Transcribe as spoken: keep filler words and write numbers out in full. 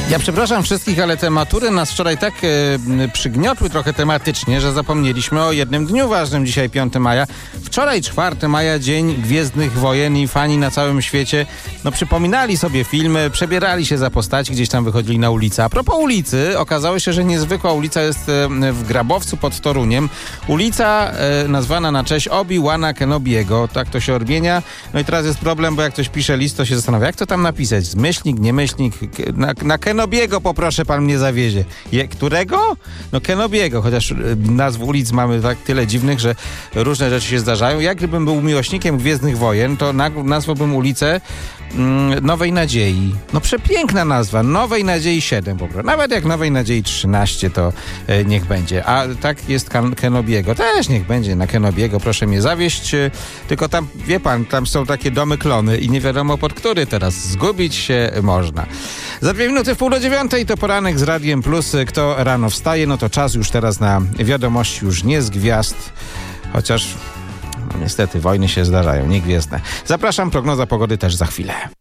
Ja przepraszam wszystkich, ale te matury nas wczoraj tak e, przygniotły trochę tematycznie, że zapomnieliśmy o jednym dniu ważnym. Dzisiaj piątego maja. Wczoraj czwartego maja, Dzień Gwiezdnych Wojen, i fani na całym świecie no, przypominali sobie filmy, przebierali się za postaci, gdzieś tam wychodzili na ulicę. A propos ulicy, okazało się, że niezwykła ulica jest e, w Grabowcu pod Toruniem. Ulica e, nazwana na cześć Obi-Wana Kenobiego. Tak to się odmienia. No i teraz jest problem, bo jak ktoś pisze list, to się zastanawia, jak to tam napisać? Myślnik, nie myślnik? Na, na Kenobiego poproszę, pan mnie zawiezie. Je, którego? No Kenobiego, chociaż nazw ulic mamy tak tyle dziwnych, że różne rzeczy się zdarzają. Jak gdybym był miłośnikiem Gwiezdnych Wojen, to na, nazwałbym ulicę mm, Nowej Nadziei. No przepiękna nazwa. Nowej Nadziei siedem po prostu. Nawet jak Nowej Nadziei trzynaście, to e, niech będzie. A tak jest Ken- Kenobiego. Też niech będzie na Kenobiego. Proszę mnie zawieźć. E, tylko tam, wie pan, tam są takie domy klony i nie wiadomo pod który teraz. Zgubić się można. Za dwie minuty w pół do dziewiątej to poranek z Radiem Plus. Kto rano wstaje, no to czas już teraz na wiadomości już nie z gwiazd. Chociaż no niestety wojny się zdarzają, nie gwiezdne. Zapraszam, prognoza pogody też za chwilę.